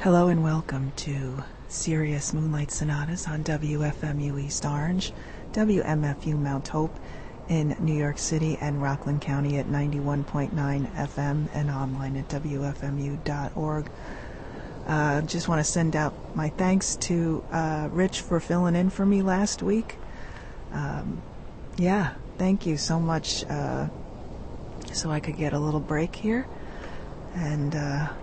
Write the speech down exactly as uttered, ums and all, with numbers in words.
Hello and welcome to Sirius Moonlight Sonatas on W F M U East Orange, W M F U Mount Hope in New York City and Rockland County at ninety-one point nine F M and online at W F M U dot org. Uh, just want to send out my thanks to uh, Rich for filling in for me last week. Um, yeah, thank you so much. Uh, so I could get a little break here. And uh,